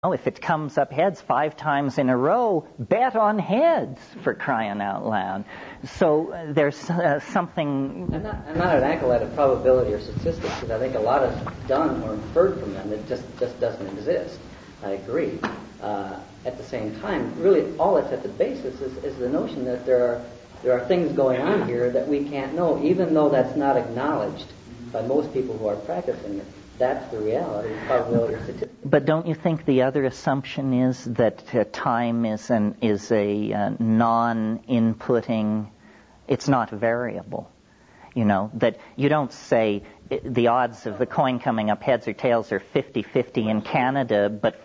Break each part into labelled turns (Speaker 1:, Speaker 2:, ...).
Speaker 1: if it comes up heads 5 times in a row, bet on heads, for crying out loud. So there's something...
Speaker 2: I'm not an acolyte of probability or statistics, because I think a lot is done or inferred from them that just doesn't exist. I agree. At the same time, really all that's at the basis is the notion that there are things going on here that we can't know, even though that's not acknowledged by most people who are practicing it. That's the reality, probability or statistics.
Speaker 1: But don't you think the other assumption is that time is a non-inputting, it's not variable? You know, that you don't say the odds of the coin coming up heads or tails are 50-50 in Canada, but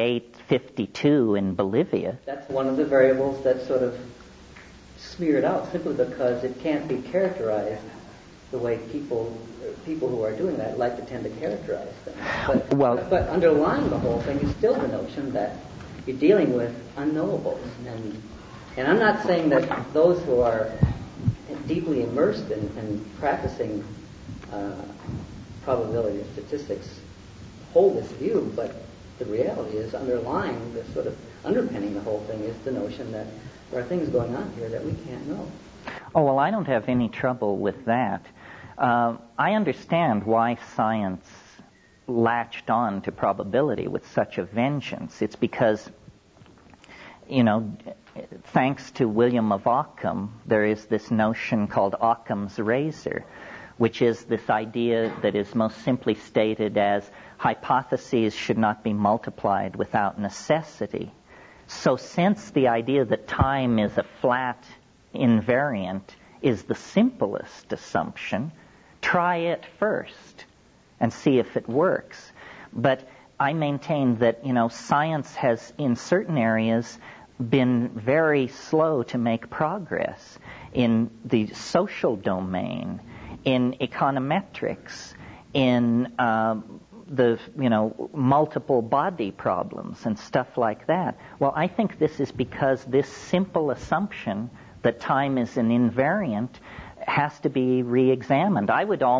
Speaker 1: 48-52 in Bolivia.
Speaker 2: That's one of the variables that's sort of smeared out simply because it can't be characterized the way people who are doing that like to tend to characterize things. But underlying the whole thing is still the notion that you're dealing with unknowables. And I'm not saying that those who are deeply immersed in practicing probability and statistics hold this view, but the reality is underlying, the sort of underpinning the whole thing is the notion that there are things going on here that we can't know.
Speaker 1: Oh, well, I don't have any trouble with that. I understand why science latched on to probability with such a vengeance. It's because, you know, thanks to William of Ockham, there is this notion called Occam's razor, which is this idea that is most simply stated as hypotheses should not be multiplied without necessity. So since the idea that time is a flat invariant is the simplest assumption, try it first and see if it works. But I maintain that, you know, science has in certain areas been very slow to make progress in the social domain, in econometrics, in the, you know, multiple body problems and stuff like that. Well, I think this is because this simple assumption that time is an invariant has to be re-examined. I would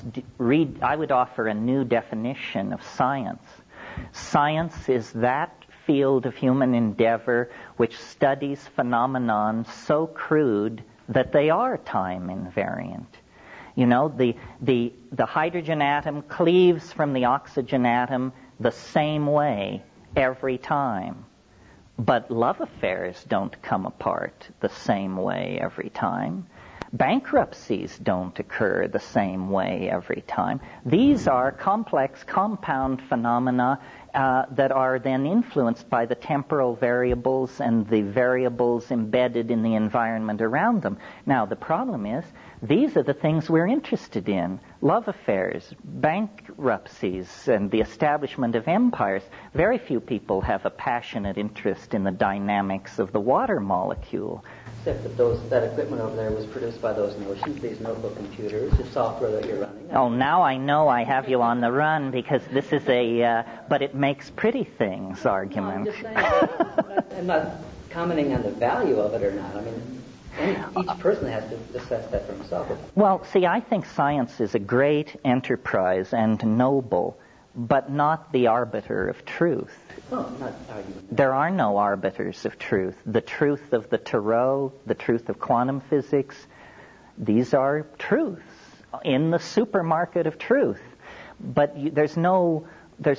Speaker 1: offer a new definition of science. Science is that field of human endeavor which studies phenomenon so crude that they are time invariant. You know, the hydrogen atom cleaves from the oxygen atom the same way every time. But love affairs don't come apart the same way every time. Bankruptcies don't occur the same way every time. These are complex, compound phenomena that are then influenced by the temporal variables and the variables embedded in the environment around them. Now, the problem is, these are the things we're interested in. Love affairs, bankruptcies, and the establishment of empires. Very few people have a passionate interest in the dynamics of the water molecule.
Speaker 2: Except that that equipment over there was produced by those notions, these notebook computers, the software that you're running.
Speaker 1: Oh, now I know I have you on the run because this is but it makes pretty things argument.
Speaker 2: No, I'm just saying, I'm not commenting on the value of it or not. I mean, each person has to assess that for himself.
Speaker 1: Well, see, I think science is a great enterprise and noble, but not the arbiter of truth.
Speaker 2: No, I'm not arguing.
Speaker 1: There are no arbiters of truth. The truth of the Tarot, the truth of quantum physics, these are truths in the supermarket of truth. But there's no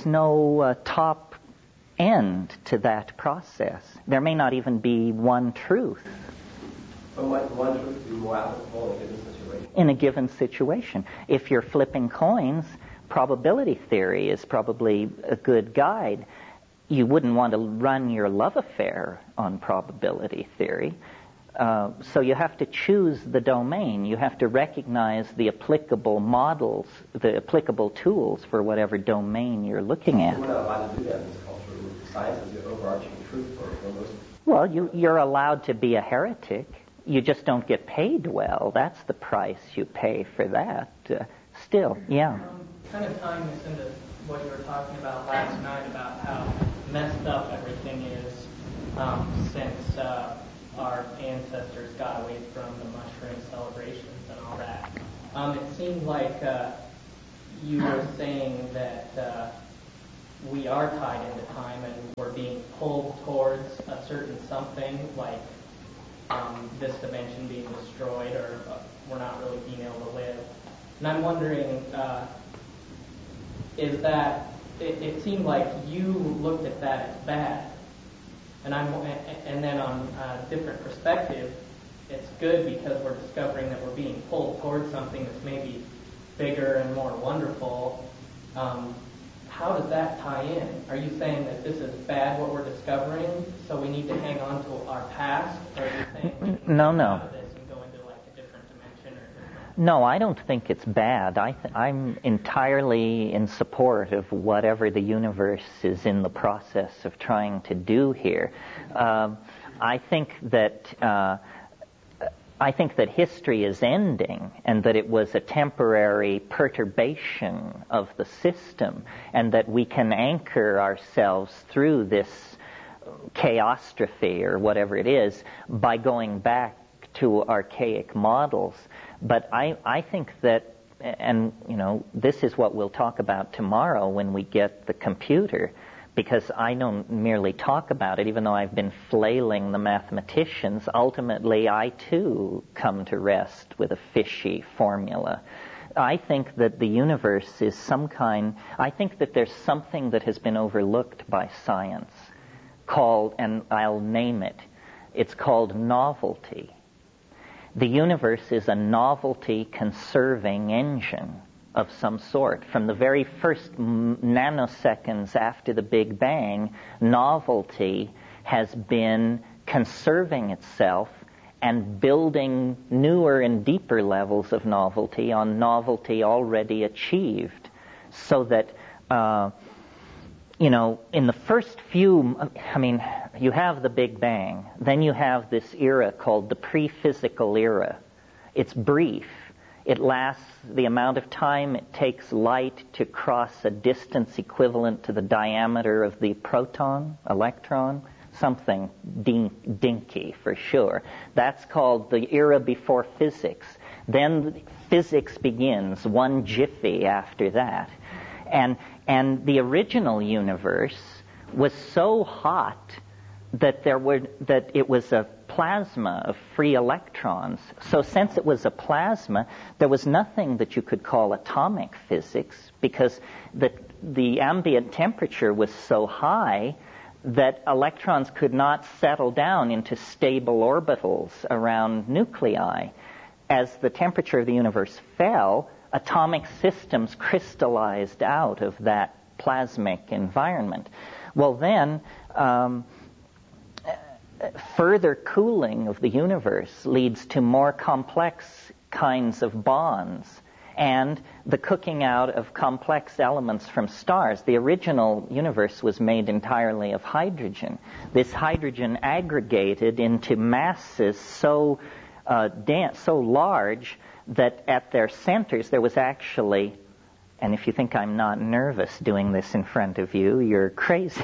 Speaker 1: top end to that process. There may not even be one truth.
Speaker 3: But one truth would be more applicable in a given situation?
Speaker 1: In a given situation. If you're flipping coins, probability theory is probably a good guide. You wouldn't want to run your love affair on probability theory. So you have to choose the domain. You have to recognize the applicable models, the applicable tools for whatever domain you're looking at.
Speaker 3: We're not allowed to do that in this culture. Science is the overarching truth for most.
Speaker 1: Well, you're allowed to be a heretic. You just don't get paid well. That's the price you pay for that. Still, yeah.
Speaker 4: Kind of tying this into what you were talking about last night about how messed up everything is since our ancestors got away from the mushroom celebrations and all that. It seemed like you were saying that we are tied into time and we're being pulled towards a certain something, like this dimension being destroyed, or we're not really being able to live. And I'm wondering, is that, it seemed like you looked at that as bad. And then on a different perspective, it's good because we're discovering that we're being pulled towards something that's maybe bigger and more wonderful. How does that tie in? Are you saying that this is bad, what we're discovering, so we need to hang on to our past? Or are you saying we can
Speaker 1: No.
Speaker 4: get out of this and go into like a different dimension? Or
Speaker 1: No, I don't think it's bad. I'm entirely in support of whatever the universe is in the process of trying to do here. I think that history is ending, and that it was a temporary perturbation of the system, and that we can anchor ourselves through this chaostrophe, or whatever it is, by going back to archaic models. But I think that, and this is what we'll talk about tomorrow when we get the computer, because I don't merely talk about it, even though I've been flailing the mathematicians. Ultimately, I too come to rest with a fishy formula. I think that the universe is I think that there's something that has been overlooked by science called, and I'll name it, it's called novelty. The universe is a novelty-conserving engine of some sort. From the very first nanoseconds after the Big Bang, novelty has been conserving itself and building newer and deeper levels of novelty on novelty already achieved. So that, in the first few, you have the Big Bang, then you have this era called the pre-physical era. It's brief. It lasts the amount of time it takes light to cross a distance equivalent to the diameter of the proton, electron, something dinky for sure. That's called the era before physics. Then physics begins, one jiffy after that. And the original universe was so hot that it was a plasma of free electrons. So since it was a plasma, there was nothing that you could call atomic physics, because the ambient temperature was so high that electrons could not settle down into stable orbitals around nuclei. As the temperature of the universe fell, atomic systems crystallized out of that plasmic environment. Well, then, further cooling of the universe leads to more complex kinds of bonds and the cooking out of complex elements from stars. The original universe was made entirely of hydrogen. This hydrogen aggregated into masses so dense, so large, that at their centers there was actually, and if you think I'm not nervous doing this in front of you, you're crazy.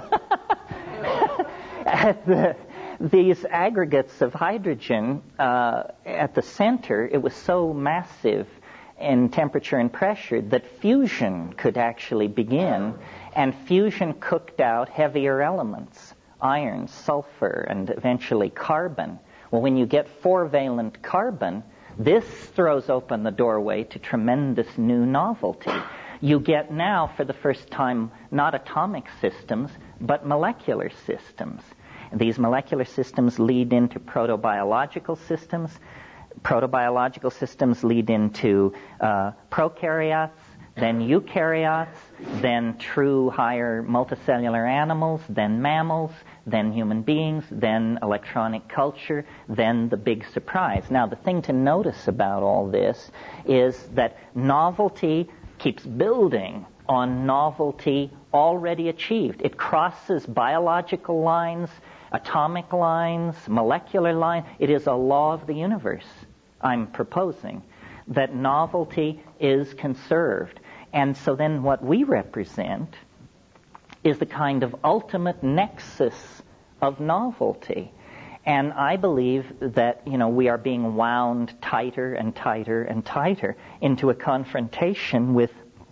Speaker 1: These aggregates of hydrogen at the center, it was so massive in temperature and pressure that fusion could actually begin, and fusion cooked out heavier elements, iron, sulfur, and eventually carbon. Well, when you get 4-valent carbon, this throws open the doorway to tremendous new novelty. You get now, for the first time, not atomic systems, but molecular systems. These molecular systems lead into protobiological systems. Protobiological systems lead into prokaryotes, then eukaryotes, then true higher multicellular animals, then mammals, then human beings, then electronic culture, then the big surprise. Now, the thing to notice about all this is that novelty keeps building on novelty already achieved. It crosses biological lines, atomic lines, molecular lines. It is a law of the universe, I'm proposing, that novelty is conserved. And so then what we represent is the kind of ultimate nexus of novelty. And I believe that, we are being wound tighter and tighter and tighter into a confrontation with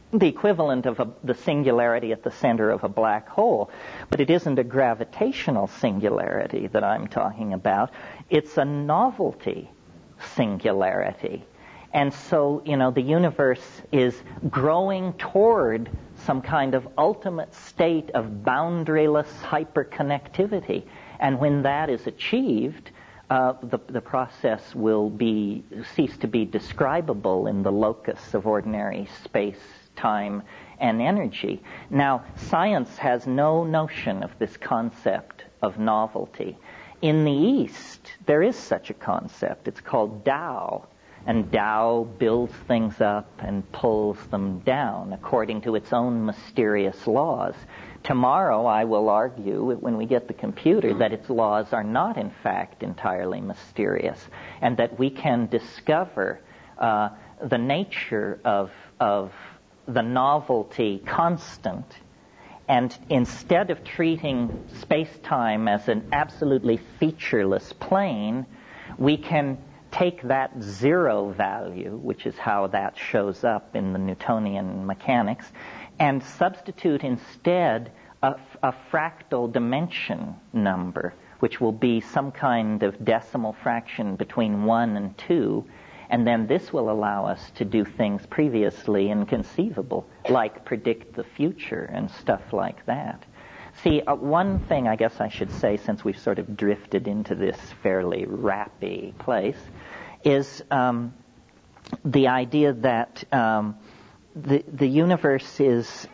Speaker 1: the equivalent of the singularity at the center of a black hole. But it isn't a gravitational singularity that I'm talking about. It's a novelty singularity. And so, the universe is growing toward some kind of ultimate state of boundaryless hyperconnectivity. And when that is achieved, the process will cease to be describable in the locus of ordinary space, time, and energy. Now, science has no notion of this concept of novelty. In the East, there is such a concept. It's called Tao. And Tao builds things up and pulls them down according to its own mysterious laws. Tomorrow I will argue, when we get the computer, that its laws are not in fact entirely mysterious, and that we can discover the nature of the novelty constant. And instead of treating space-time as an absolutely featureless plane, we can take that zero value, which is how that shows up in the Newtonian mechanics, and substitute instead a fractal dimension number, which will be some kind of decimal fraction between 1 and 2, and then this will allow us to do things previously inconceivable, like predict the future and stuff like that. See, one thing I guess I should say, since we've sort of drifted into this fairly rappy place, is the idea that the universe is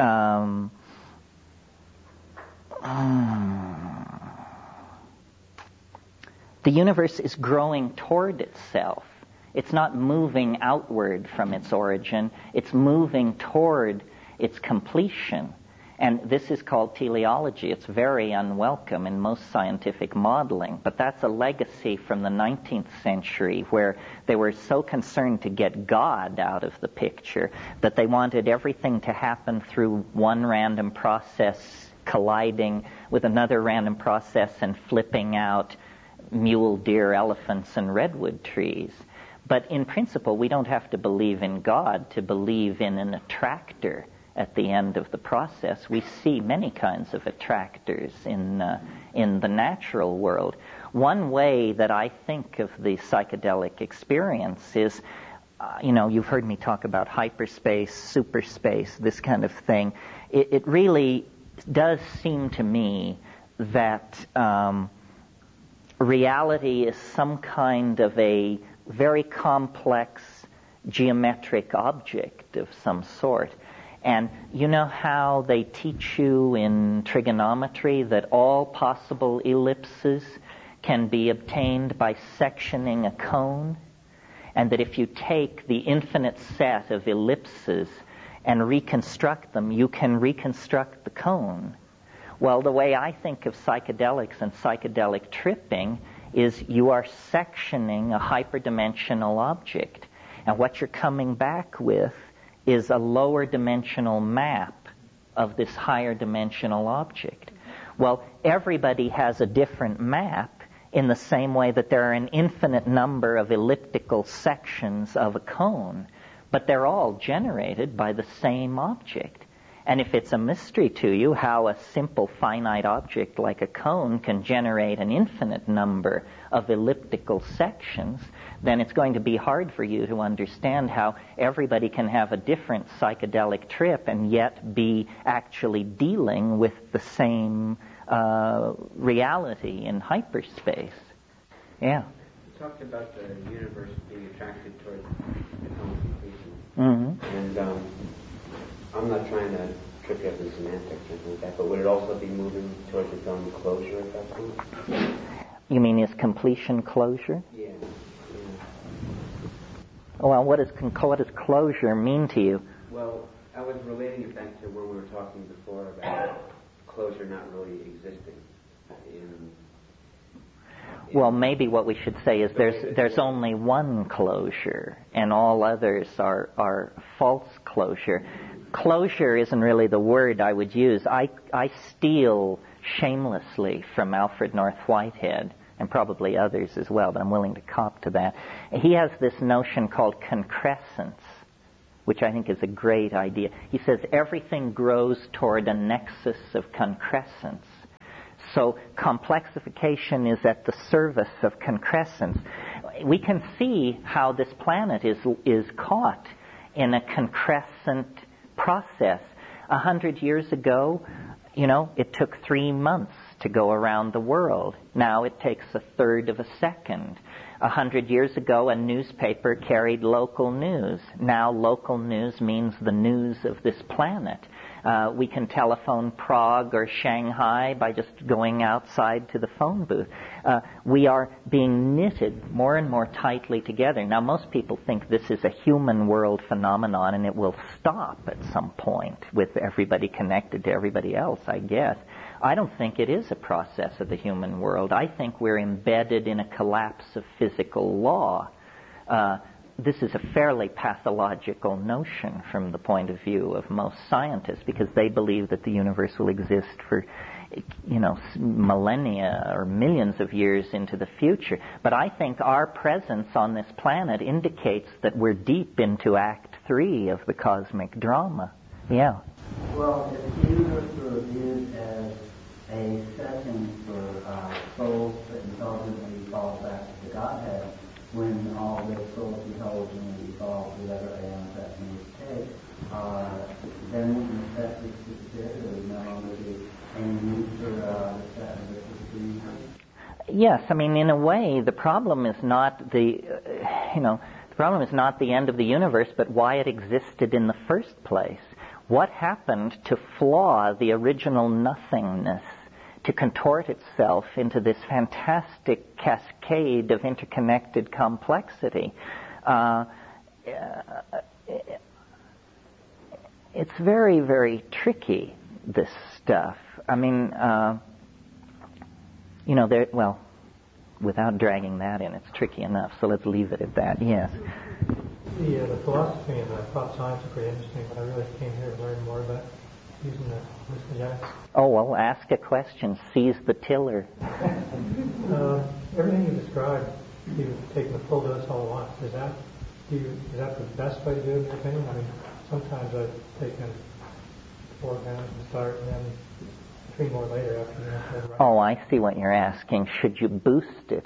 Speaker 1: growing toward itself. It's not moving outward from its origin. It's moving toward its completion. And this is called teleology. It's very unwelcome in most scientific modeling, but that's a legacy from the 19th century, where they were so concerned to get God out of the picture that they wanted everything to happen through one random process colliding with another random process and flipping out mule deer, elephants, and redwood trees. But in principle, we don't have to believe in God to believe in an attractor at the end of the process. We see many kinds of attractors in the natural world. One way that I think of the psychedelic experience is, you've heard me talk about hyperspace, superspace, this kind of thing. It really does seem to me that reality is some kind of a very complex geometric object of some sort. And you know how they teach you in trigonometry that all possible ellipses can be obtained by sectioning a cone? And that if you take the infinite set of ellipses and reconstruct them, you can reconstruct the cone. Well, the way I think of psychedelics and psychedelic tripping is you are sectioning a hyperdimensional object. And what you're coming back with is a lower dimensional map of this higher dimensional object. Well, everybody has a different map in the same way that there are an infinite number of elliptical sections of a cone, but they're all generated by the same object. And if it's a mystery to you how a simple finite object like a cone can generate an infinite number of elliptical sections, then it's going to be hard for you to understand how everybody can have a different psychedelic trip and yet be actually dealing with the same reality in hyperspace. Yeah.
Speaker 5: You talked about the universe being attracted toward its own completion.
Speaker 1: Mm-hmm.
Speaker 5: And I'm not trying to trip you up in semantics or anything like that, but would it also be moving towards its own closure at that point?
Speaker 1: You mean is completion closure?
Speaker 5: Yeah.
Speaker 1: Well, what does closure mean to you?
Speaker 5: Well, I was relating it back to when we were talking before about closure not really existing.
Speaker 1: Well, maybe what we should say is there's only one closure, and all others are false closure. Closure isn't really the word I would use. I steal shamelessly from Alfred North Whitehead, and probably others as well, but I'm willing to cop to that. He has this notion called concrescence, which I think is a great idea. He says everything grows toward a nexus of concrescence. So complexification is at the service of concrescence. We can see how this planet is caught in a concrescent process. 100 years ago, it took 3 months to go around the world. Now it takes a third of a second. 100 years ago, a newspaper carried local news. Now local news means the news of this planet. We can telephone Prague or Shanghai by just going outside to the phone booth. We are being knitted more and more tightly together. Now, most people think this is a human world phenomenon and it will stop at some point with everybody connected to everybody else, I guess. I don't think it is a process of the human world. I think we're embedded in a collapse of physical law. This is a fairly pathological notion from the point of view of most scientists, because they believe that the universe will exist for, millennia or millions of years into the future. But I think our presence on this planet indicates that we're deep into Act 3 of the cosmic drama. Yeah.
Speaker 6: Well, if the universe were viewed as a setting for souls that intelligently evolve back to the Godhead, when all the souls intelligently evolve, whatever aeons that may take, then wouldn't the set disappear? There would no longer be any need for the set versus the universe?
Speaker 1: Yes, in a way, the problem is not the end of the universe, but why it existed in the first place. What happened to flaw the original nothingness, to contort itself into this fantastic cascade of interconnected complexity? It's very, very tricky, this stuff. Without dragging that in, it's tricky enough, so let's leave it at that. Yes.
Speaker 7: The philosophy and the thought science are pretty interesting, but I really came here to learn more about using the hallucinogenics.
Speaker 1: Oh, well, ask a question. Seize the tiller.
Speaker 7: Everything you described, you've taken the full dose all at once. Is that the best way to do it, in your opinion? Sometimes I've taken 4 grams to start and then 3 more later after you.
Speaker 1: Oh, I see what you're asking. Should you boost it?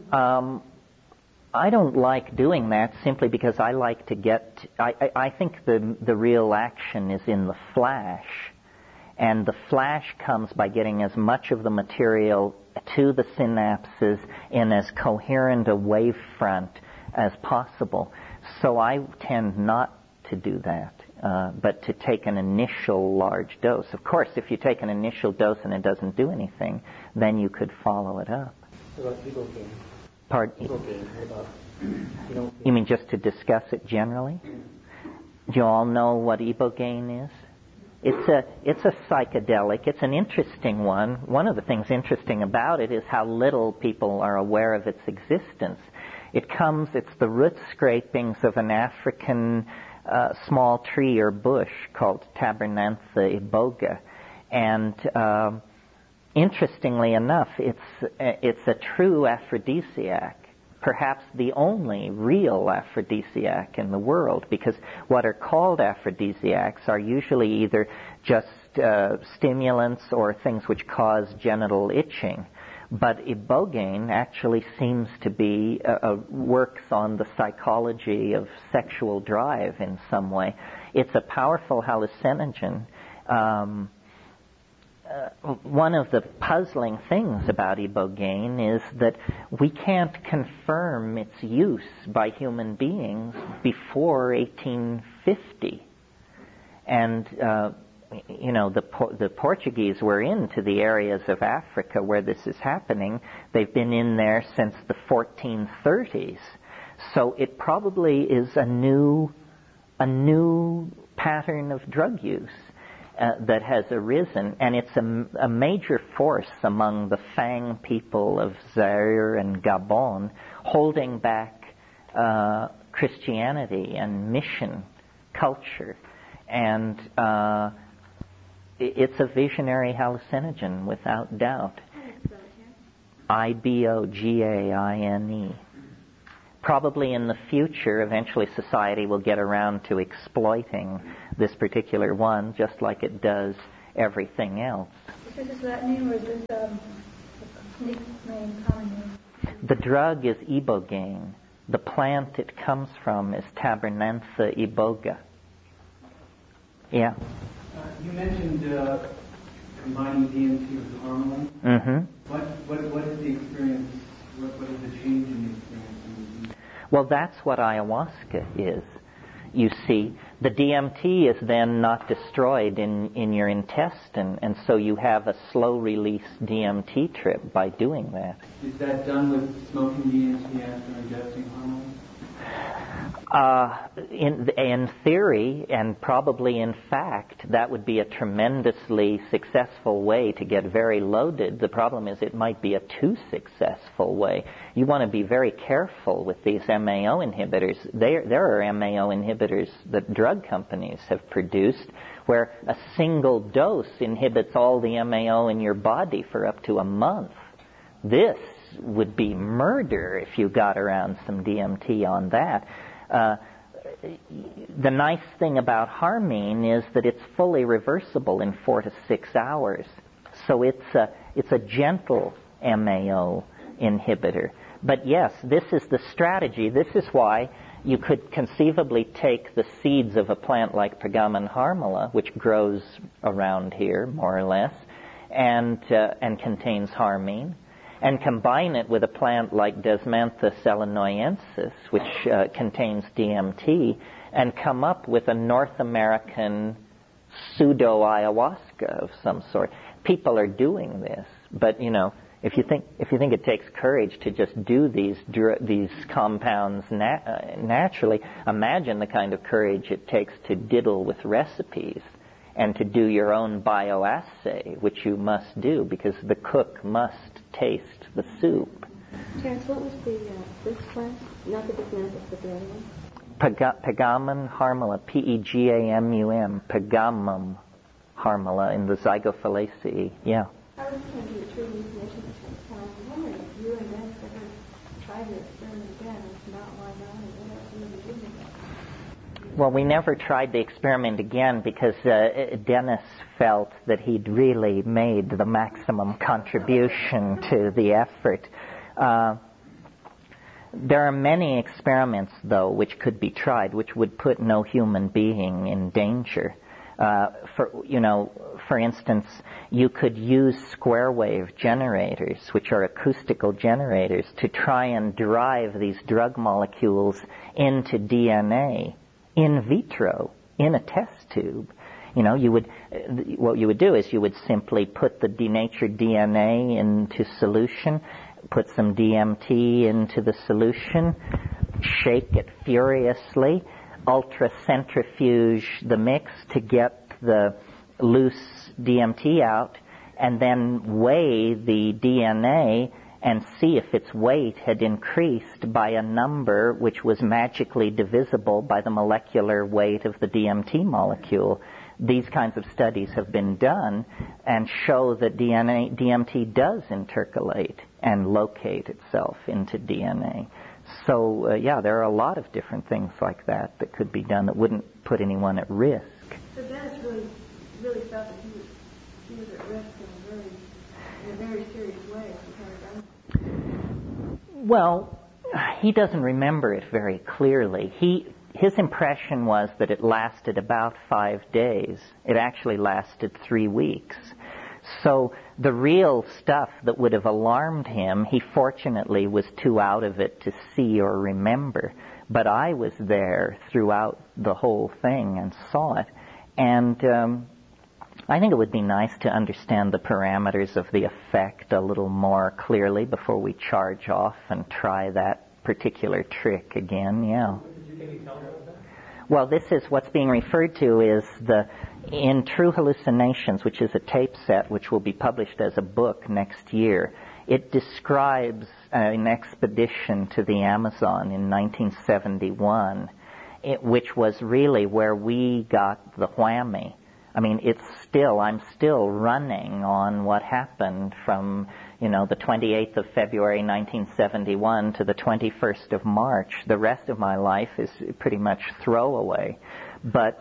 Speaker 1: I don't like doing that simply because I like to get... I think the real action is in the flash. And the flash comes by getting as much of the material to the synapses in as coherent a wavefront as possible. So I tend not to do that, but to take an initial large dose. Of course, if you take an initial dose and it doesn't do anything, then you could follow it up.
Speaker 2: What about Ibogaine?
Speaker 1: Pardon?
Speaker 2: Ibogaine, what about...
Speaker 1: You mean just to discuss it generally? Do you all know what Ibogaine is? It's a psychedelic. It's an interesting one. One of the things interesting about it is how little people are aware of its existence. It's the root scrapings of an African small tree or bush called Tabernantha iboga. And interestingly enough, it's a true aphrodisiac. Perhaps the only real aphrodisiac in the world, because what are called aphrodisiacs are usually either just stimulants or things which cause genital itching. But ibogaine actually seems to be works on the psychology of sexual drive in some way. It's a powerful hallucinogen. One of the puzzling things about ibogaine is that we can't confirm its use by human beings before 1850. And, the Portuguese were into the areas of Africa where this is happening. They've been in there since the 1430s. So it probably is a new pattern of drug use that has arisen, and it's a major force among the Fang people of Zaire and Gabon, holding back Christianity and mission culture. And it's a visionary hallucinogen, without doubt. Ibogaine. Probably in the future, eventually society will get around to exploiting this particular one, just like it does everything else.
Speaker 8: Is this Latin name or is this name, common name?
Speaker 1: The drug is ibogaine. The plant it comes from is Tabernantha iboga. Yeah.
Speaker 9: You mentioned combining DMT with harmony.
Speaker 1: Mm-hmm.
Speaker 9: What is the experience? What is the change in the experience?
Speaker 1: Well, that's what ayahuasca is. You see, the DMT is then not destroyed in your intestine, and so you have a slow-release DMT trip by doing that.
Speaker 9: Is that done with smoking DMT after ingesting hormones?
Speaker 1: In theory, and probably in fact, that would be a tremendously successful way to get very loaded. The problem is it might be a too successful way. You want to be very careful with these MAO inhibitors. There are MAO inhibitors that drug companies have produced where a single dose inhibits all the MAO in your body for up to a month. This would be murder if you got around some DMT on that. The nice thing about Harmine is that it's fully reversible in 4 to 6 hours. So it's a gentle MAO inhibitor. But yes, this is the strategy. This is why you could conceivably take the seeds of a plant like Pegamon harmala, which grows around here, more or less, and contains harmine, and combine it with a plant like Desmantha selenoyensis, which contains DMT, and come up with a North American pseudo-ayahuasca of some sort. People are doing this, but if you think it takes courage to just do these compounds naturally, imagine the kind of courage it takes to diddle with recipes and to do your own bioassay, which you must do because the cook must taste the soup.
Speaker 8: Terence, what was this plant? Not the Desmanthus, but the other one?
Speaker 1: Pegamon harmala, P-E-G-A-M-U-M, Pegamum harmala in the Zygophyllaceae. Yeah.
Speaker 8: I was going to do a true hallucination this time. I'm wondering if you and Dennis ever tried to experiment again. If not, why not? And what else would you do with that?
Speaker 1: Well, we never tried the experiment again because Dennis felt that he'd really made the maximum contribution to the effort. There are many experiments, though, which could be tried, which would put no human being in danger. For instance, you could use square wave generators, which are acoustical generators, to try and drive these drug molecules into DNA in vitro, in a test tube. What you would do is you would simply put the denatured DNA into solution, put some DMT into the solution, shake it furiously, ultracentrifuge the mix to get the loose DMT out, and then weigh the DNA and see if its weight had increased by a number which was magically divisible by the molecular weight of the DMT molecule. These kinds of studies have been done and show that DMT does intercalate and locate itself into DNA. So, there are a lot of different things like that could be done that wouldn't put anyone at risk.
Speaker 8: So Dennis really felt that he was at risk in a very serious way.
Speaker 1: Well, he doesn't remember it very clearly. His impression was that it lasted about 5 days. It actually lasted 3 weeks. So the real stuff that would have alarmed him, he fortunately was too out of it to see or remember. But I was there throughout the whole thing and saw it. And I think it would be nice to understand the parameters of the effect a little more clearly before we charge off and try that particular trick again, yeah. Well, this is what's being referred to is in True Hallucinations, which is a tape set which will be published as a book next year. It describes an expedition to the Amazon in 1971, which was really where we got the whammy. I mean, I'm still running on what happened from, the 28th of February 1971 to the 21st of March. The rest of my life is pretty much throwaway. But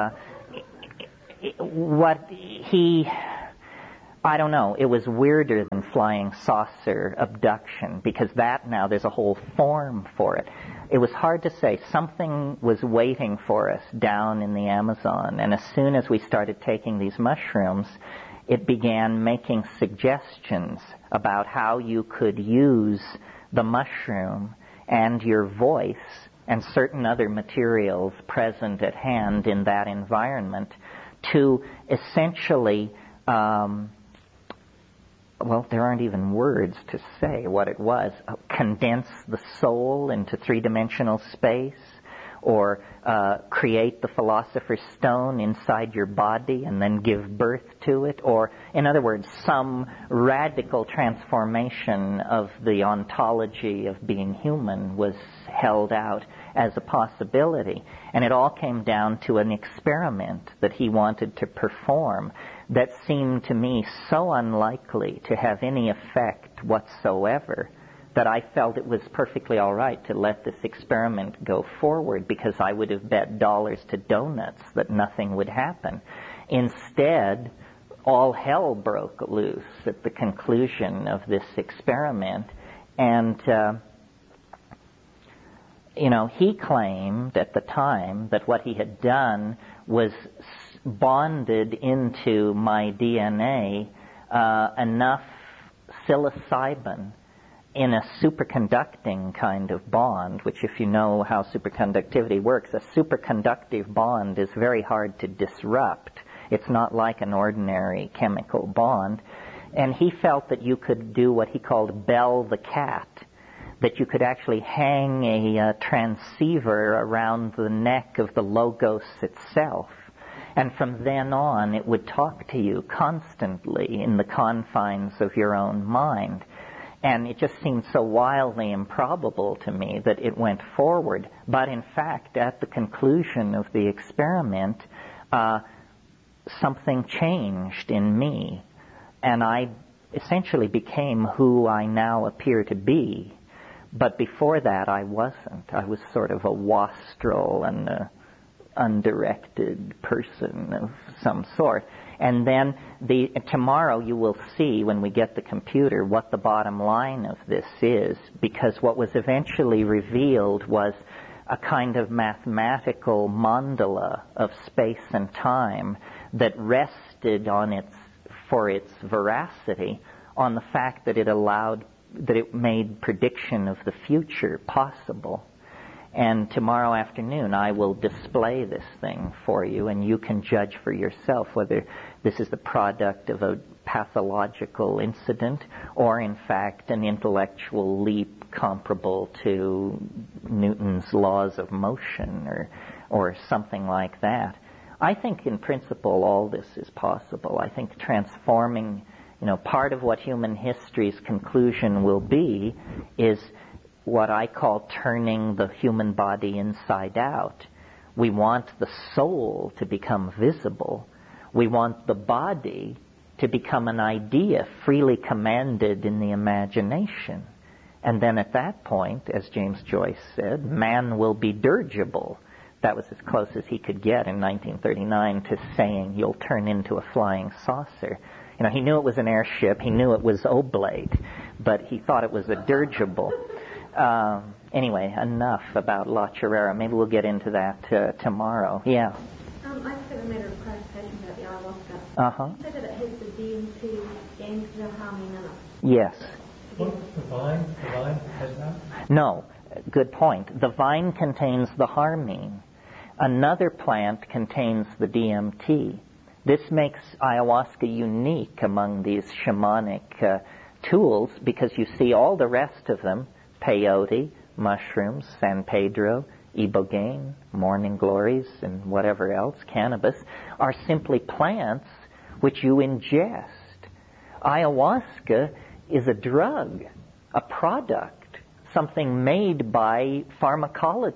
Speaker 1: I don't know, it was weirder than flying saucer abduction, because there's a whole form for it. It was hard to say. Something was waiting for us down in the Amazon, and as soon as we started taking these mushrooms, it began making suggestions about how you could use the mushroom and your voice and certain other materials present at hand in that environment to essentially, there aren't even words to say what it was, condense the soul into three-dimensional space, or create the Philosopher's Stone inside your body and then give birth to it, or, in other words, some radical transformation of the ontology of being human was held out as a possibility. And it all came down to an experiment that he wanted to perform that seemed to me so unlikely to have any effect whatsoever that I felt it was perfectly all right to let this experiment go forward, because I would have bet dollars to donuts that nothing would happen. Instead, all hell broke loose at the conclusion of this experiment, and he claimed at the time that what he had done was bonded into my DNA enough psilocybin in a superconducting kind of bond, which, if you know how superconductivity works, a superconductive bond is very hard to disrupt. It's not like an ordinary chemical bond. And he felt that you could do what he called bell the cat, that you could actually hang a transceiver around the neck of the Logos itself. And from then on, it would talk to you constantly in the confines of your own mind. And it just seemed so wildly improbable to me that it went forward. But in fact, at the conclusion of the experiment, something changed in me. And I essentially became who I now appear to be. But before that, I wasn't. I was sort of a wastrel and a undirected person of some sort. And then tomorrow you will see, when we get the computer, what the bottom line of this is, because what was eventually revealed was a kind of mathematical mandala of space and time that rested for its veracity on the fact that it made prediction of the future possible. And tomorrow afternoon I will display this thing for you, and you can judge for yourself whether this is the product of a pathological incident or, in fact, an intellectual leap comparable to Newton's laws of motion or something like that. I think, in principle, all this is possible. I think transforming, part of what human history's conclusion will be is what I call turning the human body inside out. We want the soul to become visible. We want the body to become an idea freely commanded in the imagination. And then at that point, as James Joyce said, man will be dirigible. That was as close as he could get in 1939 to saying you'll turn into a flying saucer. He knew it was an airship, he knew it was oblate, but he thought it was a dirigible. Anyway, enough about La Chorrera. Maybe we'll get into that tomorrow. Yeah.
Speaker 8: I just have a matter of clarification about the ayahuasca.
Speaker 1: Uh-huh.
Speaker 8: You said that it has the DMT, games no harming in it.
Speaker 1: Yes.
Speaker 7: What, the vine has that?
Speaker 1: No. Good point. The vine contains the harmine. Another plant contains the DMT. This makes ayahuasca unique among these shamanic tools, because you see all the rest of them, peyote, mushrooms, San Pedro, ibogaine, morning glories, and whatever else, cannabis, are simply plants which you ingest. Ayahuasca is a drug, a product, something made by pharmacologists.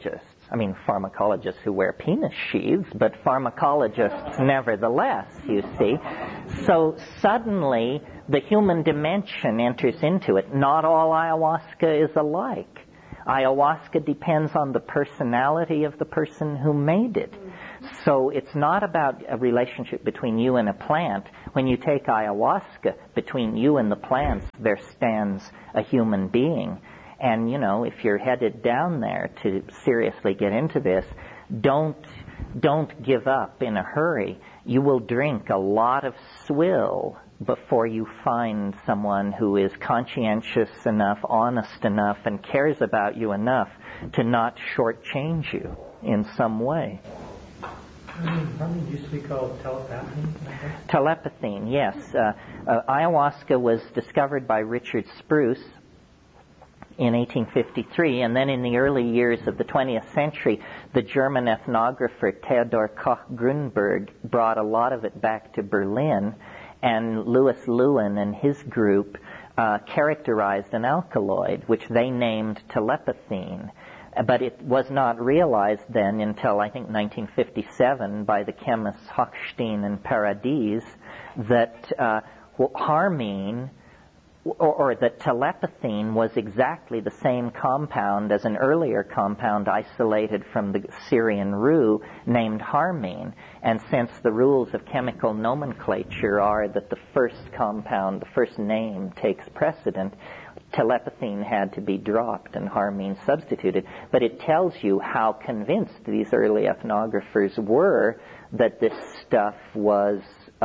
Speaker 1: I mean, pharmacologists who wear penis sheaths, but pharmacologists nevertheless, you see. So suddenly, the human dimension enters into it. Not all ayahuasca is alike. Ayahuasca depends on the personality of the person who made it. So it's not about a relationship between you and a plant. When you take ayahuasca, between you and the plants, there stands a human being. And, if you're headed down there to seriously get into this, don't give up in a hurry. You will drink a lot of swill before you find someone who is conscientious enough, honest enough, and cares about you enough to not shortchange you in some way.
Speaker 7: Harmony used to be called telepathine?
Speaker 1: Telepathine, yes. Ayahuasca was discovered by Richard Spruce in 1853, and then in the early years of the 20th century, the German ethnographer Theodor Koch-Grünberg brought a lot of it back to Berlin, and Louis Lewin and his group characterized an alkaloid, which they named telepathine. But it was not realized then until, I think, 1957 by the chemists Hochstein and Paradis that harmine, or that telepathine was exactly the same compound as an earlier compound isolated from the Syrian rue named harmine. And since the rules of chemical nomenclature are that the first compound, the first name, takes precedent, telepathine had to be dropped and harmine substituted. But it tells you how convinced these early ethnographers were that this stuff was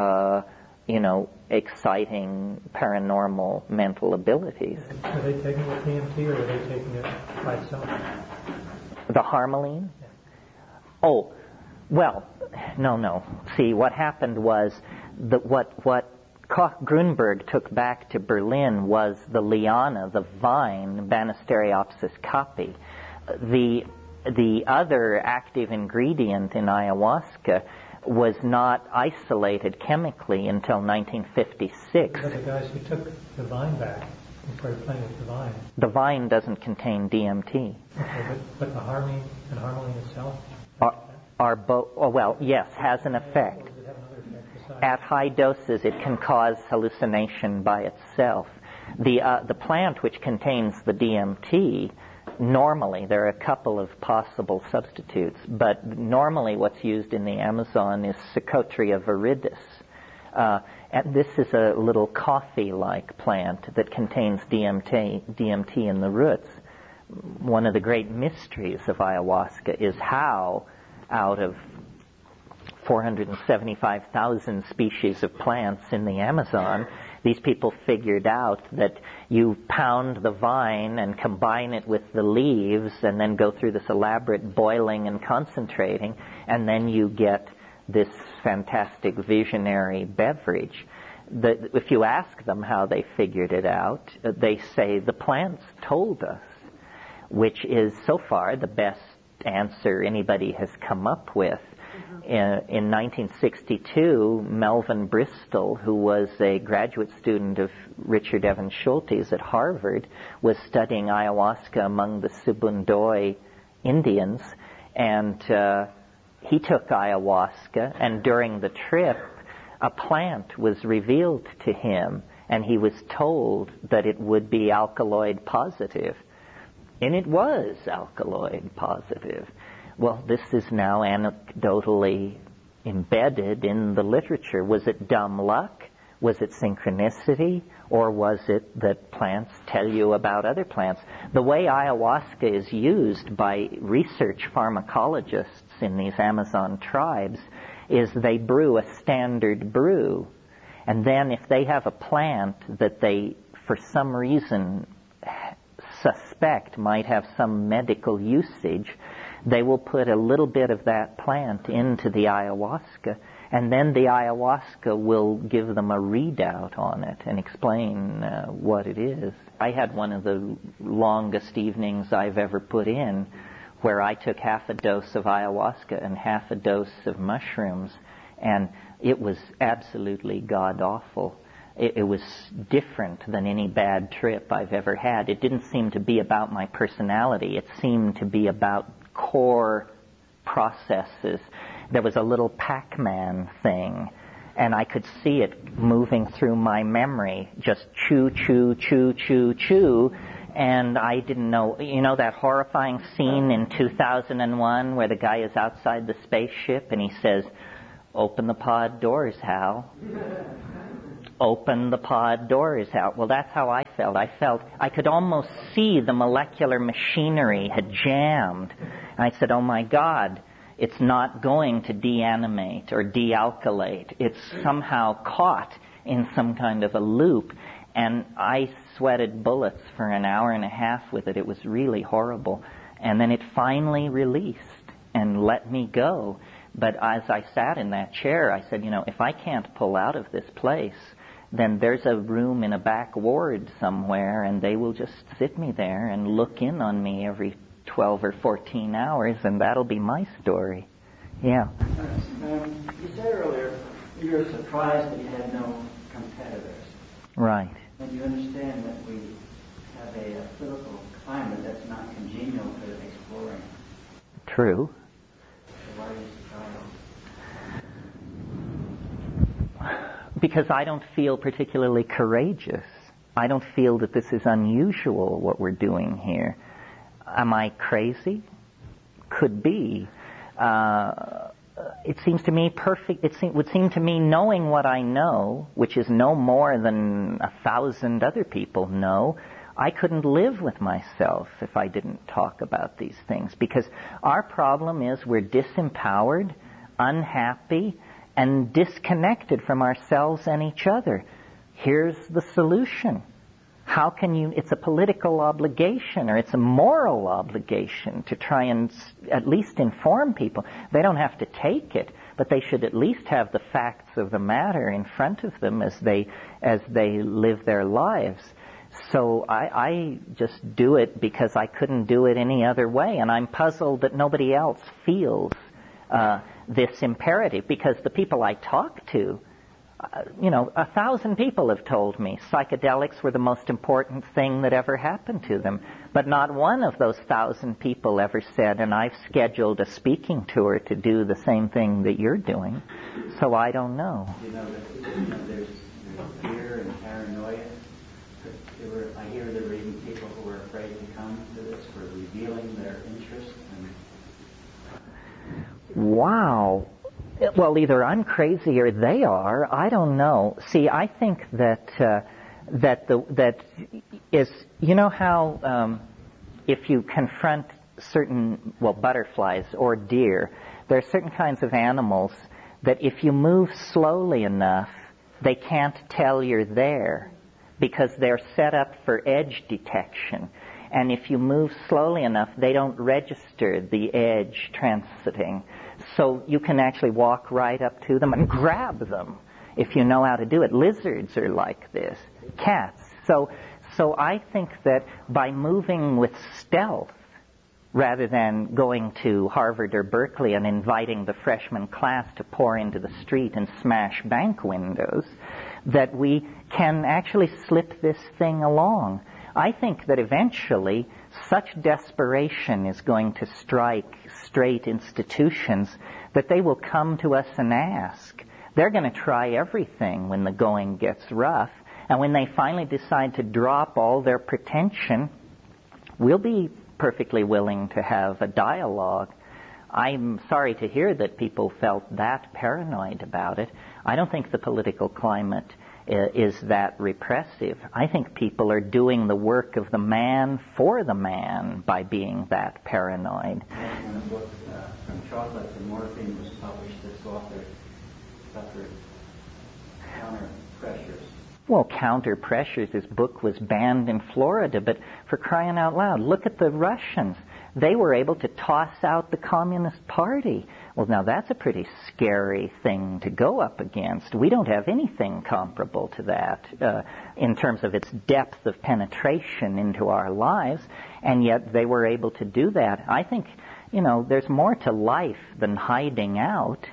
Speaker 1: exciting paranormal mental abilities.
Speaker 7: Are they taking it with DMT or are they taking it by itself?
Speaker 1: The harmaline?
Speaker 7: Yeah.
Speaker 1: Oh, well, no. See, what happened was that what Koch-Grünberg took back to Berlin was the liana, the vine, Banisteriopsis caapi. The other active ingredient in ayahuasca was not isolated chemically until 1956.
Speaker 7: But the guys who took the vine back and started playing with the vine.
Speaker 1: The vine doesn't contain DMT.
Speaker 7: Okay, but the harmine and harmaline itself?
Speaker 1: Are both, yes, has an effect.
Speaker 7: Does it have another effect besides?
Speaker 1: At high doses, it can cause hallucination by itself. The plant which contains the DMT, normally, there are a couple of possible substitutes, but normally what's used in the Amazon is Psychotria viridis. And this is a little coffee-like plant that contains DMT in the roots. One of the great mysteries of ayahuasca is how, out of 475,000 species of plants in the Amazon, these people figured out that you pound the vine and combine it with the leaves and then go through this elaborate boiling and concentrating, and then you get this fantastic visionary beverage. If you ask them how they figured it out, they say the plants told us, which is so far the best answer anybody has come up with. In 1962, Melvin Bristol, who was a graduate student of Richard Evans Schultes at Harvard, was studying ayahuasca among the Sibundoy Indians, and he took ayahuasca, and during the trip, a plant was revealed to him, and he was told that it would be alkaloid positive. And it was alkaloid positive. Well, this is now anecdotally embedded in the literature. Was it dumb luck? Was it synchronicity? Or was it that plants tell you about other plants? The way ayahuasca is used by research pharmacologists in these Amazon tribes is they brew a standard brew. And then if they have a plant that they, for some reason, suspect might have some medical usage, they will put a little bit of that plant into the ayahuasca, and then the ayahuasca will give them a readout on it and explain what it is. I had one of the longest evenings I've ever put in where I took half a dose of ayahuasca and half a dose of mushrooms, and it was absolutely god-awful. It was different than any bad trip I've ever had. It didn't seem to be about my personality. It seemed to be about core processes. There was a little Pac-Man thing, and I could see it moving through my memory, just chew, chew, chew, chew, chew, and I didn't know, that horrifying scene in 2001 where the guy is outside the spaceship and he says, "Open the pod doors, Hal." Open the pod doors, Hal. Well, that's how I felt. I could almost see the molecular machinery had jammed. And I said, oh my God, it's not going to deanimate or dealkylate. It's somehow caught in some kind of a loop. And I sweated bullets for an hour and a half with it. It was really horrible. And then it finally released and let me go. But as I sat in that chair, I said, if I can't pull out of this place, then there's a room in a back ward somewhere, and they will just sit me there and look in on me every 12 or 14 hours, and that'll be my story. Yeah.
Speaker 6: You said earlier you were surprised that you had no competitors.
Speaker 1: Right.
Speaker 6: And you understand that we have a political climate that's not congenial to exploring.
Speaker 1: True.
Speaker 6: So why are you surprised?
Speaker 1: Because I don't feel particularly courageous. I don't feel that this is unusual, what we're doing here. Am I crazy? Could be. It seems to me perfect. It would seem to me, knowing what I know, which is no more than 1,000 other people know, I couldn't live with myself if I didn't talk about these things. Because our problem is we're disempowered, unhappy, and disconnected from ourselves and each other. Here's the solution. How can you, it's a political obligation or it's a moral obligation to try and at least inform people. They don't have to take it, but they should at least have the facts of the matter in front of them as they live their lives. So I just do it because I couldn't do it any other way, and I'm puzzled that nobody else feels this imperative, because the people I talk to, 1,000 people have told me psychedelics were the most important thing that ever happened to them. But not one of those 1,000 people ever said, and I've scheduled a speaking tour to do the same thing that you're doing. So I don't know.
Speaker 6: There's fear and paranoia. I hear there were even people who were afraid to come to this for revealing their interest.
Speaker 1: Wow. Well, either I'm crazy or they are. I don't know. See, I think that is, how if you confront certain, butterflies or deer, there are certain kinds of animals that if you move slowly enough, they can't tell you're there because they're set up for edge detection. And if you move slowly enough, they don't register the edge transiting. So you can actually walk right up to them and grab them if you know how to do it. Lizards are like this. Cats. So I think that by moving with stealth, rather than going to Harvard or Berkeley and inviting the freshman class to pour into the street and smash bank windows, that we can actually slip this thing along. I think that eventually such desperation is going to strike straight institutions that they will come to us and ask. They're going to try everything when the going gets rough, and when they finally decide to drop all their pretension, we'll be perfectly willing to have a dialogue. I'm sorry to hear that people felt that paranoid about it. I don't think the political climate is that repressive. I think people are doing the work of the man for the man by being that paranoid.
Speaker 6: When the book From Chocolate to Morphine was published, this author suffered counter pressures.
Speaker 1: Well, counter pressures. His book was banned in Florida, but for crying out loud, look at the Russians. They were able to toss out the Communist Party. Well, now that's a pretty scary thing to go up against. We don't have anything comparable to that in terms of its depth of penetration into our lives, and yet they were able to do that. I think, there's more to life than hiding out.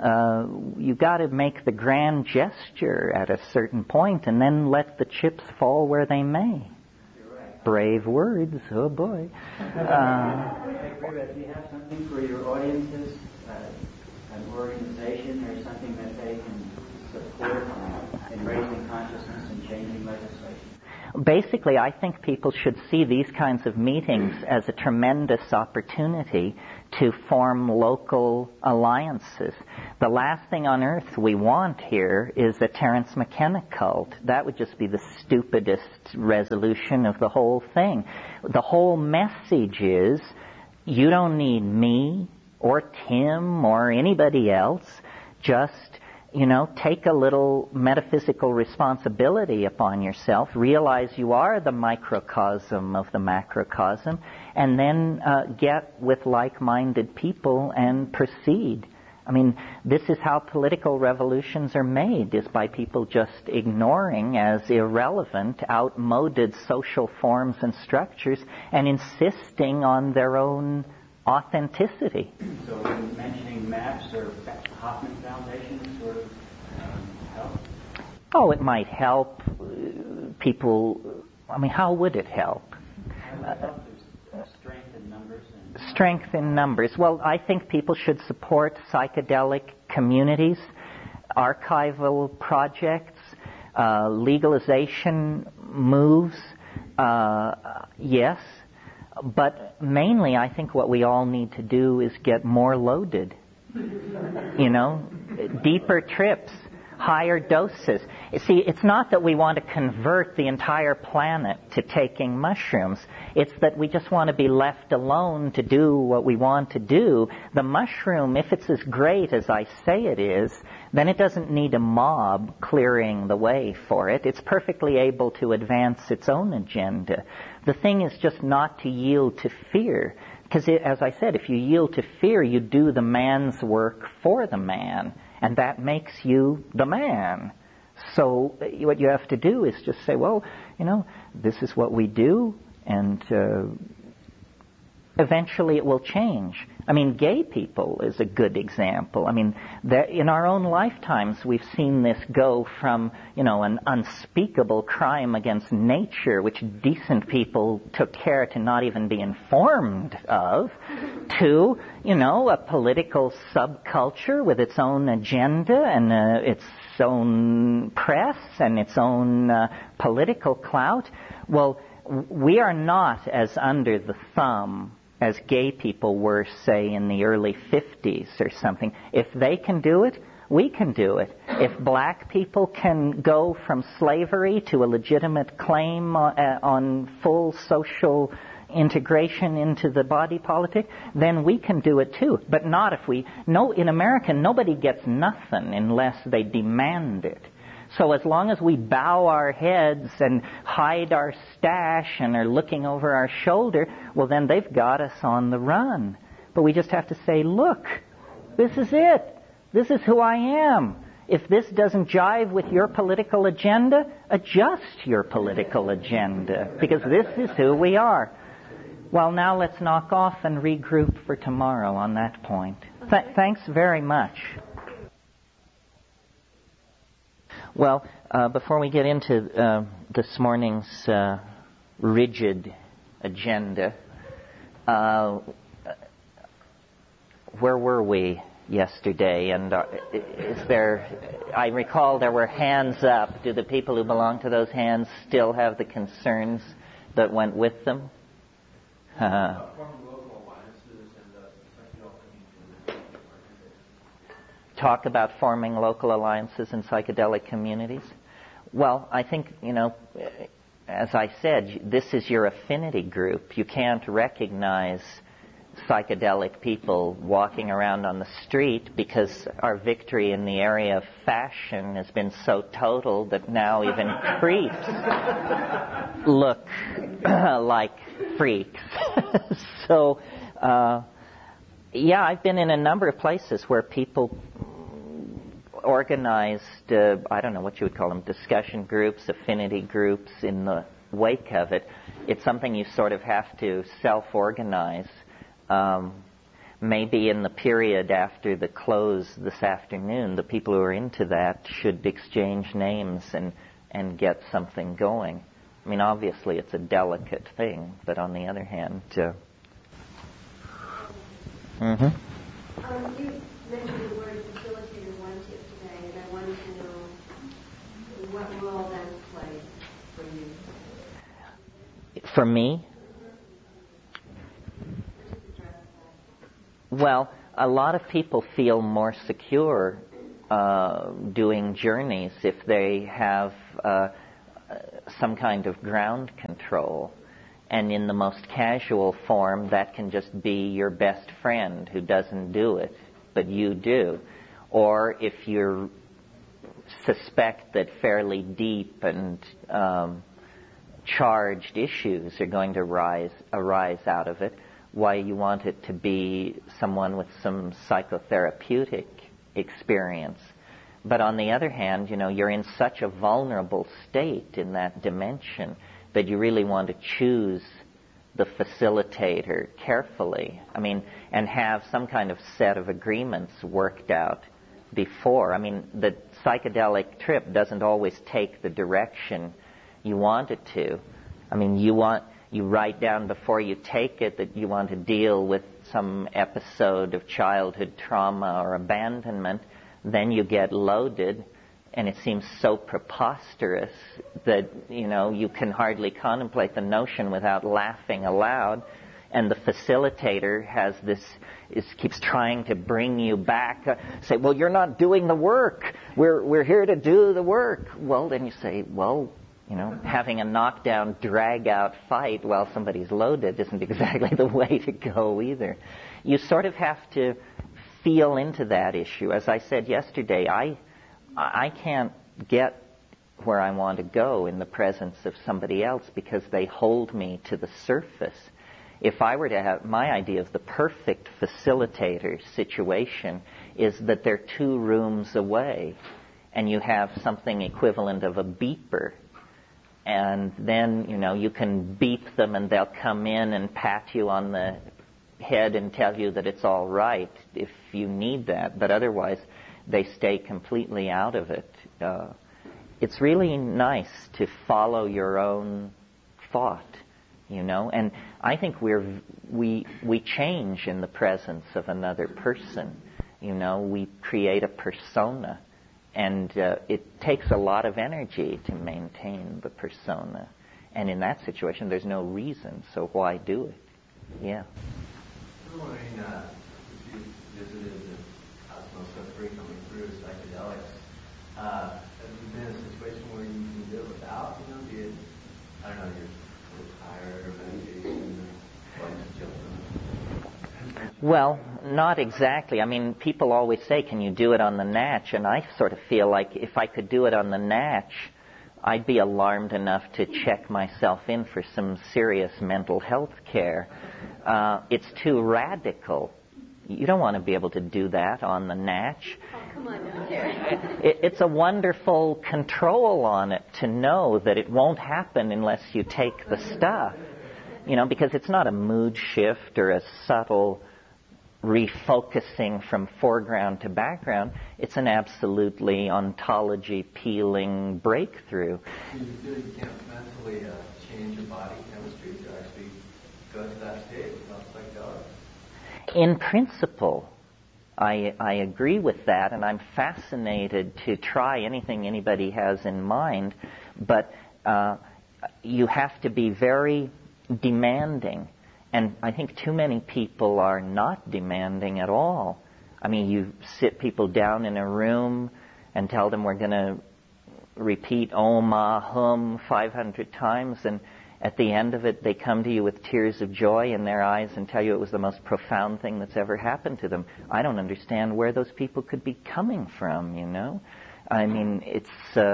Speaker 1: You got to make the grand gesture at a certain point and then let the chips fall where they may.
Speaker 6: You're right.
Speaker 1: Brave words, oh boy.
Speaker 6: I agree, but do you have something for your audiences, an organization or something that they can support in raising consciousness and changing legislation?
Speaker 1: Basically, I think people should see these kinds of meetings as a tremendous opportunity to form local alliances. The last thing on earth we want here is a Terence McKenna cult. That would just be the stupidest resolution of the whole thing. The whole message is, you don't need me or Tim or anybody else. Just, take a little metaphysical responsibility upon yourself, realize you are the microcosm of the macrocosm, and then get with like-minded people and proceed. I mean, this is how political revolutions are made, is by people just ignoring as irrelevant, outmoded social forms and structures and insisting on their own authenticity.
Speaker 6: So mentioning MAPS or Hoffman Foundation sort of help?
Speaker 1: Oh, it might help people. I mean, how would it help?
Speaker 6: Strength in numbers.
Speaker 1: Strength in numbers. Well, I think people should support psychedelic communities, archival projects, legalization moves, yes. But mainly, I think what we all need to do is get more loaded. Deeper trips, higher doses. You see, it's not that we want to convert the entire planet to taking mushrooms. It's that we just want to be left alone to do what we want to do. The mushroom, if it's as great as I say it is, then it doesn't need a mob clearing the way for it. It's perfectly able to advance its own agenda. The thing is just not to yield to fear. Because, as I said, if you yield to fear, you do the man's work for the man. And that makes you the man. So what you have to do is just say, well, this is what we do, and eventually it will change. I mean, gay people is a good example. I mean, in our own lifetimes, we've seen this go from, an unspeakable crime against nature, which decent people took care to not even be informed of, to, a political subculture with its own agenda and its own press and its own political clout. Well, we are not as under the thumb as gay people were, say, in the early 50s or something. If they can do it, we can do it. If black people can go from slavery to a legitimate claim on full social integration into the body politic, then we can do it too. But not if we... No, in America, nobody gets nothing unless they demand it. So as long as we bow our heads and hide our stash and are looking over our shoulder, well, then they've got us on the run. But we just have to say, look, this is it. This is who I am. If this doesn't jive with your political agenda, adjust your political agenda, because this is who we are. Well, now let's knock off and regroup for tomorrow on that point. Thanks very much. Well, before we get into this morning's rigid agenda, where were we yesterday? And is there? I recall there were hands up. Do the people who belong to those hands still have the concerns that went with them? Talk about forming local alliances in psychedelic communities? Well, I think, as I said, this is your affinity group. You can't recognize psychedelic people walking around on the street because our victory in the area of fashion has been so total that now even creeps look like freaks. So, I've been in a number of places where people organized, I don't know what you would call them, discussion groups, affinity groups in the wake of it. It's something you sort of have to self-organize. Maybe in the period after the close this afternoon, the people who are into that should exchange names and get something going. I mean, obviously it's a delicate thing, but on the other hand...
Speaker 8: You mentioned the word facilitator once today, and I wanted to know what role that's played for you.
Speaker 1: For me? Well, a lot of people feel more secure doing journeys if they have some kind of ground control. And in the most casual form, that can just be your best friend who doesn't do it, but you do. Or if you suspect that fairly deep and charged issues are going to arise out of it, why you want it to be someone with some psychotherapeutic experience. But on the other hand, you're in such a vulnerable state in that dimension that you really want to choose the facilitator carefully. I mean, and have some kind of set of agreements worked out before. I mean, the psychedelic trip doesn't always take the direction you want it to. I mean, you write down before you take it that you want to deal with some episode of childhood trauma or abandonment. Then you get loaded, and it seems so preposterous that, you can hardly contemplate the notion without laughing aloud. And the facilitator keeps trying to bring you back. Say, well, you're not doing the work. We're here to do the work. Well, then you say, well, having a knockdown, drag-out fight while somebody's loaded isn't exactly the way to go either. You sort of have to feel into that issue. As I said yesterday, I can't get where I want to go in the presence of somebody else because they hold me to the surface. If I were to have my idea of the perfect facilitator situation is that they're 2 rooms away and you have something equivalent of a beeper. And then, you can beep them and they'll come in and pat you on the head and tell you that it's all right if you need that. But otherwise, they stay completely out of it. It's really nice to follow your own thought, And I think we change in the presence of another person. We create a persona. And it takes a lot of energy to maintain the persona. And in that situation, there's no reason, so why do it? Yeah.
Speaker 3: I'm wondering if you visited the cosmos so frequently through psychedelics, have you been in a situation where you can do it without, be it, I don't know, you're tired or meditation or life's children?
Speaker 1: Well, not exactly. I mean, people always say, can you do it on the natch? And I sort of feel like if I could do it on the natch, I'd be alarmed enough to check myself in for some serious mental health care. It's too radical. You don't want to be able to do that on the natch.
Speaker 8: Oh, come on now, Terry.
Speaker 1: It's a wonderful control on it to know that it won't happen unless you take the stuff. Because it's not a mood shift or a subtle refocusing from foreground to background. It's an absolutely ontology-peeling breakthrough.
Speaker 3: You feel you can't mentally change your body chemistry to actually go to that state without psychedelics?
Speaker 1: In principle, I agree with that, and I'm fascinated to try anything anybody has in mind, but you have to be very demanding. And I think too many people are not demanding at all. I mean, you sit people down in a room and tell them we're going to repeat Om, Ah, Hum 500 times, and at the end of it, they come to you with tears of joy in their eyes and tell you it was the most profound thing that's ever happened to them. I don't understand where those people could be coming from, I mean, it's...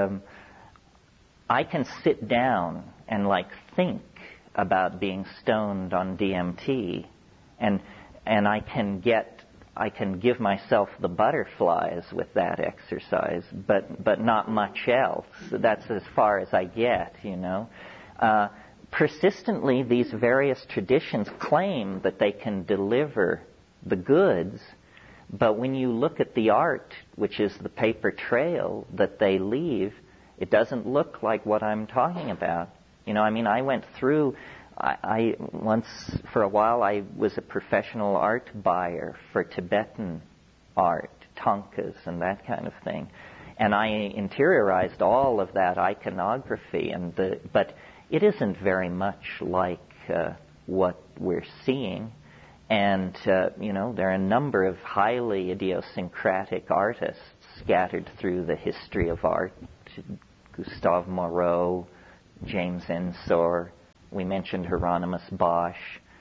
Speaker 1: I can sit down and, think about being stoned on DMT, and I can give myself the butterflies with that exercise, but not much else. That's as far as I get, Persistently, these various traditions claim that they can deliver the goods, but when you look at the art, which is the paper trail that they leave, it doesn't look like what I'm talking about. I went through, I once, for a while, I was a professional art buyer for Tibetan art, thangkas and that kind of thing. And I interiorized all of that iconography, but it isn't very much like what we're seeing. And, there are a number of highly idiosyncratic artists scattered through the history of art. Gustave Moreau, James Ensor, we mentioned Hieronymus Bosch,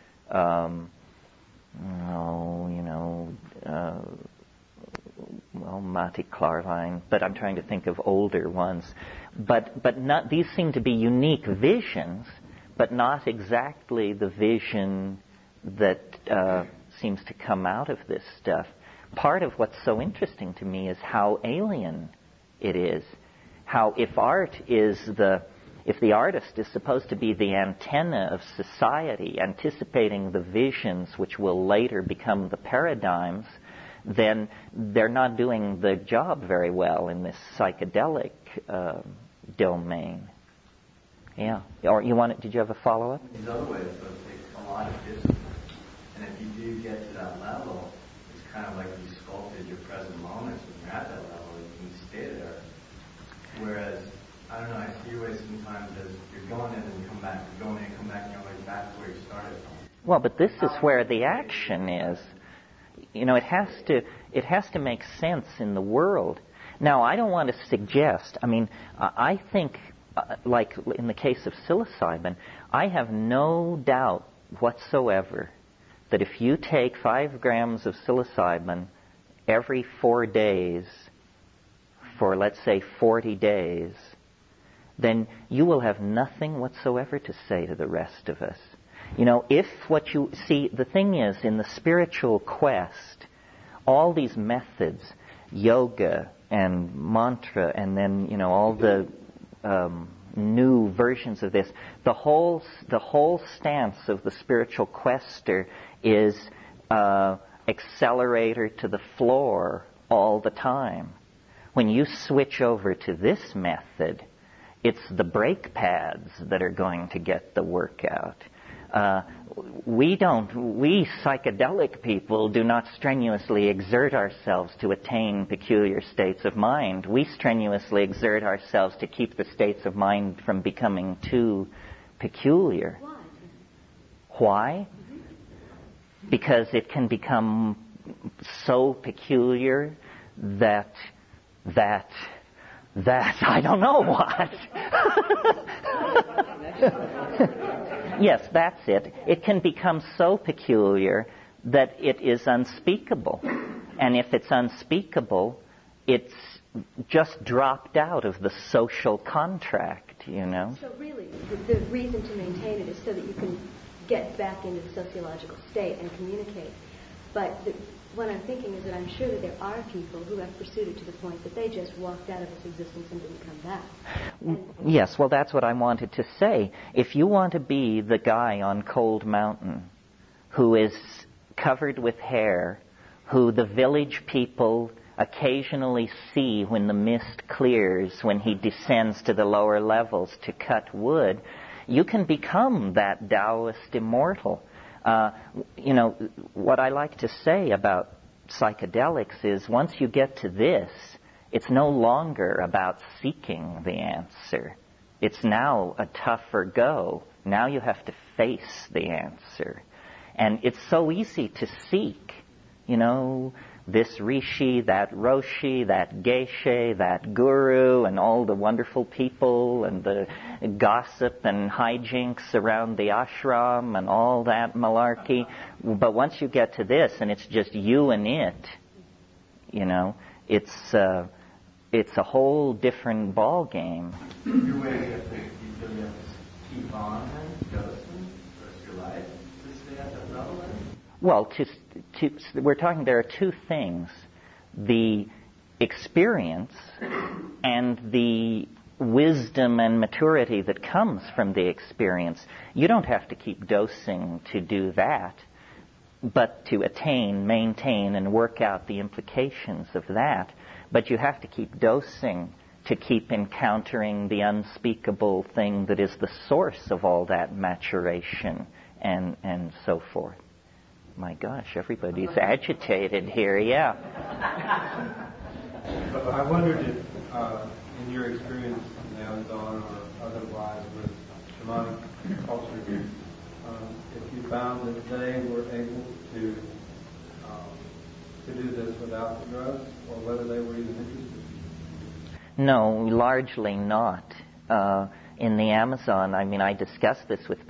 Speaker 1: Matti Klarwein, but I'm trying to think of older ones. But not, these seem to be unique visions, but not exactly the vision that seems to come out of this stuff. Part of what's so interesting to me is how alien it is. How if the artist is supposed to be the antenna of society, anticipating the visions which will later become the paradigms, then they're not doing the job very well in this psychedelic domain. Yeah. Or did you have a follow-up?
Speaker 3: These other ways, so it takes a lot of discipline. And if you do get to that level, it's kind of like you sculpted your present moments when you're at that level, you can stay there. Whereas, I don't know, I see ways sometimes as you're going in and you come back, you're going in and come back, and you're always back to where you started from.
Speaker 1: Well, but this is where the action is. It has to make sense in the world. Now, I don't want to suggest, I think, like in the case of psilocybin, I have no doubt whatsoever that if you take 5 grams of psilocybin every 4 days for, let's say, 40 days, then you will have nothing whatsoever to say to the rest of us. If what you see, the thing is, in the spiritual quest, all these methods, yoga and mantra, and then, all the new versions of this, the whole stance of the spiritual quester is accelerator to the floor all the time. When you switch over to this method, it's the brake pads that are going to get the workout. We psychedelic people do not strenuously exert ourselves to attain peculiar states of mind. We strenuously exert ourselves to keep the states of mind from becoming too peculiar. Why? Because it can become so peculiar that I don't know what. Yes, that's it. It can become so peculiar that it is unspeakable. And if it's unspeakable, it's just dropped out of the social contract,
Speaker 8: So really, the reason to maintain it is so that you can get back into the sociological state and communicate. But what I'm thinking is that I'm sure that there are people who have pursued it to the point that they just walked out of its existence and didn't come back.
Speaker 1: Yes, well, that's what I wanted to say. If you want to be the guy on Cold Mountain who is covered with hair, who the village people occasionally see when the mist clears, when he descends to the lower levels to cut wood, you can become that Taoist immortal. What I like to say about psychedelics is once you get to this, it's no longer about seeking the answer. It's now a tougher go. Now you have to face the answer. And it's so easy to seek, this rishi, that roshi, that geshe, that guru, and all the wonderful people, and the gossip and hijinks around the ashram, and all that malarkey. But once you get to this, and it's just you and it, it's a whole different ball game.
Speaker 3: Your way you have to keep on and dosing the rest of your life to stay at that level.
Speaker 1: Well, we're talking, there are two things. The experience and the wisdom and maturity that comes from the experience. You don't have to keep dosing to do that, but to attain, maintain, and work out the implications of that. But you have to keep dosing to keep encountering the unspeakable thing that is the source of all that maturation and so forth. My gosh, everybody's agitated here, yeah.
Speaker 10: I wondered if, in your experience in the Amazon or otherwise with shamanic culture, if you found that they were able to do this without the drugs, or whether they were even interested?
Speaker 1: No, largely not. In the Amazon, I discussed this with